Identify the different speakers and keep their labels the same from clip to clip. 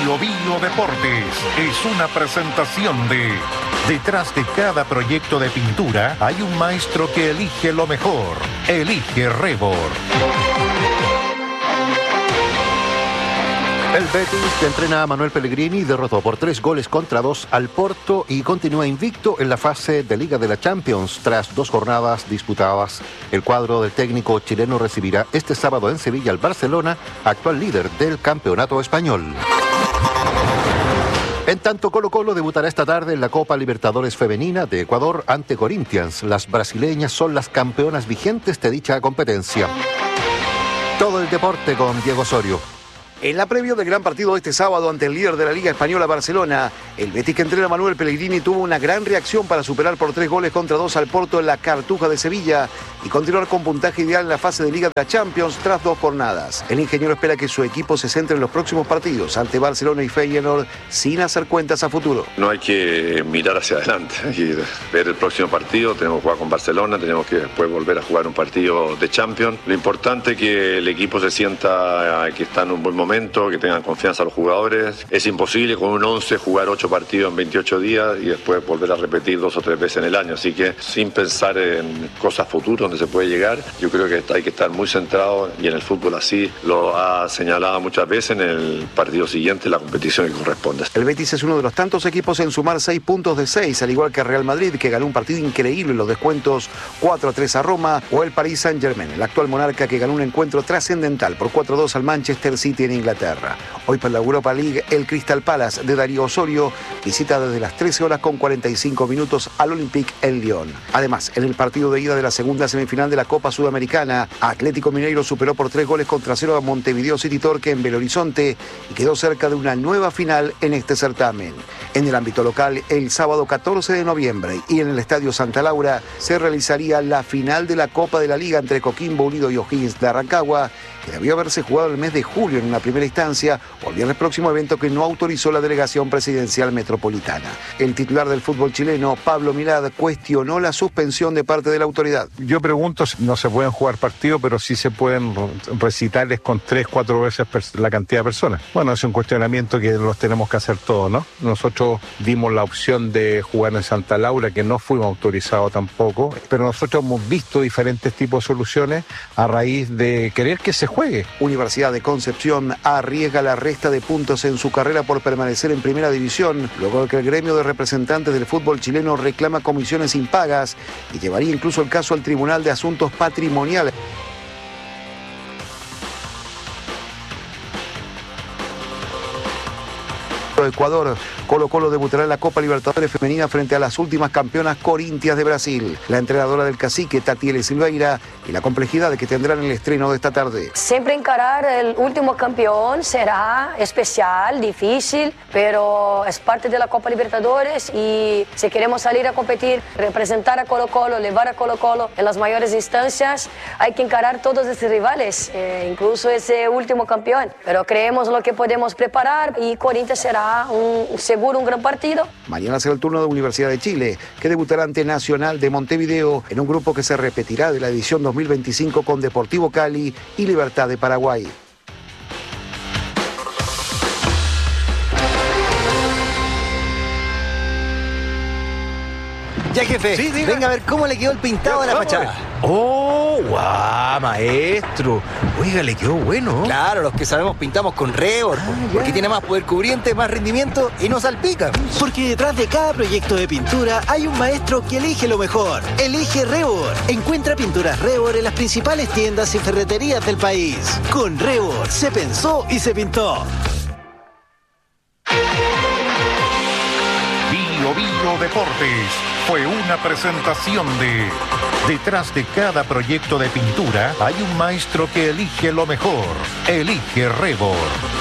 Speaker 1: Bio Deportes es una presentación de... Detrás de cada proyecto de pintura hay un maestro que elige lo mejor. Elige Rebor.
Speaker 2: El Betis, que entrena a Manuel Pellegrini, derrotó por 3-2 al Porto y continúa invicto en la fase de Liga de la Champions. Tras 2 jornadas disputadas, el cuadro del técnico chileno recibirá este sábado en Sevilla al Barcelona, actual líder del campeonato español. En tanto, Colo-Colo debutará esta tarde en la Copa Libertadores Femenina de Ecuador ante Corinthians. Las brasileñas son las campeonas vigentes de dicha competencia. Todo el deporte con Diego Osorio.
Speaker 3: En la previa del gran partido de este sábado ante el líder de la Liga Española, Barcelona, el Betis que entrena a Manuel Pellegrini tuvo una gran reacción para superar por 3-2 al Porto en la Cartuja de Sevilla y continuar con puntaje ideal en la fase de Liga de la Champions tras 2 jornadas. El ingeniero espera que su equipo se centre en los próximos partidos ante Barcelona y Feyenoord sin hacer cuentas a futuro.
Speaker 4: No hay que mirar hacia adelante, hay que ver el próximo partido. Tenemos que jugar con Barcelona, tenemos que después volver a jugar un partido de Champions. Lo importante es que el equipo se sienta que está en un buen momento, que tengan confianza los jugadores. Es imposible con un 11 jugar 8 partidos en 28 días y después volver a repetir 2 o 3 veces en el año. Así que sin pensar en cosas futuras donde se puede llegar, yo creo que hay que estar muy centrado, y en el fútbol así lo ha señalado muchas veces, en el partido siguiente, la competición que corresponde.
Speaker 3: El Betis es uno de los tantos equipos en sumar 6 puntos de 6, al igual que Real Madrid, que ganó un partido increíble en los descuentos 4-3 a Roma, o el Paris Saint-Germain, el actual monarca, que ganó un encuentro trascendental por 4-2 al Manchester City en Inglaterra. Hoy para la Europa League, el Crystal Palace de Darío Osorio visita desde las 13 horas con 45 minutos al Olympique en Lyon. Además, en el partido de ida de la segunda semifinal de la Copa Sudamericana, Atlético Mineiro superó por 3-0 a Montevideo City Torque en Belo Horizonte y quedó cerca de una nueva final en este certamen. En el ámbito local, el sábado 14 de noviembre y en el Estadio Santa Laura se realizaría la final de la Copa de la Liga entre Coquimbo Unido y O'Higgins de Rancagua, que debió haberse jugado el mes de julio en una primera instancia, o el viernes próximo, evento que no autorizó la delegación presidencial metropolitana. El titular del fútbol chileno, Pablo Milad, cuestionó la suspensión de parte de la autoridad.
Speaker 5: Yo pregunto si no se pueden jugar partidos, pero sí se pueden recitales con 3-4 veces la cantidad de personas. Bueno, es un cuestionamiento que los tenemos que hacer todos, ¿no? Nosotros dimos la opción de jugar en Santa Laura, que no fuimos autorizados tampoco, pero nosotros hemos visto diferentes tipos de soluciones a raíz de querer que se juegue.
Speaker 3: Universidad de Concepción arriesga la resta de puntos en su carrera por permanecer en primera división, luego de que el gremio de representantes del fútbol chileno reclama comisiones impagas y llevaría incluso el caso al Tribunal de Asuntos Patrimoniales. Ecuador, Colo-Colo debutará en la Copa Libertadores Femenina frente a las últimas campeonas Corinthians de Brasil. La entrenadora del cacique, Tatiele Silveira, y la complejidad de que tendrán el estreno de esta tarde.
Speaker 6: Siempre encarar el último campeón será especial, difícil, pero es parte de la Copa Libertadores y si queremos salir a competir, representar a Colo-Colo, llevar a Colo-Colo en las mayores instancias, hay que encarar todos esos rivales, incluso ese último campeón. Pero creemos lo que podemos preparar y Corinthians será seguro un gran partido.
Speaker 3: Mañana será el turno de Universidad de Chile, que debutará ante Nacional de Montevideo en un grupo que se repetirá de la edición 2025 con Deportivo Cali y Libertad de Paraguay.
Speaker 7: Ya, jefe, sí, venga a ver cómo le quedó el pintado a la fachada.
Speaker 8: ¡Oh, guau, maestro! Oiga, le quedó bueno.
Speaker 7: Claro, los que sabemos pintamos con Rebor, porque tiene más poder cubriente, más rendimiento y no salpica.
Speaker 9: Porque detrás de cada proyecto de pintura hay un maestro que elige lo mejor. Elige Rebor. Encuentra pinturas Rebor en las principales tiendas y ferreterías del país. Con Rebor se pensó y se pintó.
Speaker 1: Bio Deportes fue una presentación de... Detrás de cada proyecto de pintura hay un maestro que elige lo mejor. Elige Rebor.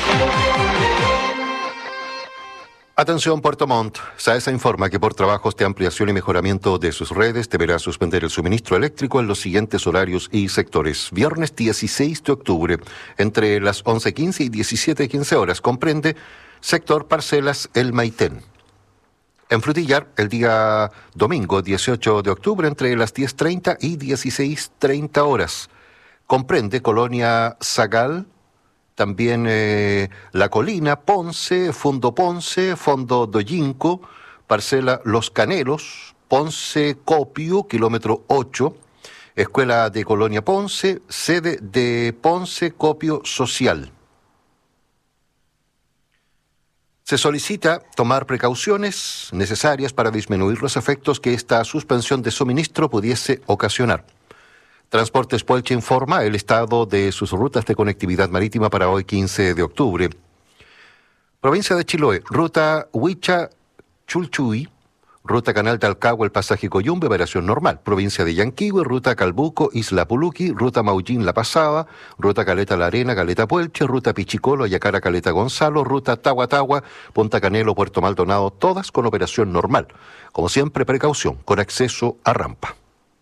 Speaker 2: Atención Puerto Montt. SAESA informa que por trabajos de ampliación y mejoramiento de sus redes deberá suspender el suministro eléctrico en los siguientes horarios y sectores. Viernes 16 de octubre, entre las 11:15 y 17:15 horas, comprende sector Parcelas El Maitén. En Frutillar, el día domingo 18 de octubre, entre las 10:30 y 16:30 horas, comprende Colonia Zagal, también La Colina, Ponce, Fondo Doyinco, Parcela Los Canelos, Ponce Copio, kilómetro 8, Escuela de Colonia Ponce, sede de Ponce Copio Social. Se solicita tomar precauciones necesarias para disminuir los efectos que esta suspensión de suministro pudiese ocasionar. Transportes Puelche informa el estado de sus rutas de conectividad marítima para hoy 15 de octubre. Provincia de Chiloé, ruta Huicha-Chulchuy, ruta Canal de Alcagua, el pasaje Coyumbe, operación normal. Provincia de Yanquihue, ruta Calbuco, Isla Puluqui, ruta Maullín, La Pasada, ruta Caleta La Arena, Caleta Puelche, ruta Pichicolo, Ayacara, Caleta Gonzalo, ruta Tahuatahua, Punta Canelo, Puerto Maldonado, todas con operación normal. Como siempre, precaución, con acceso a rampa.